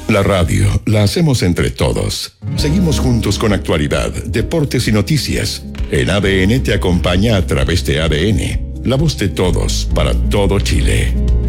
La radio la hacemos entre todos. Seguimos juntos con actualidad, deportes y noticias. En ADN te acompaña a través de ADN, la voz de todos para todo Chile.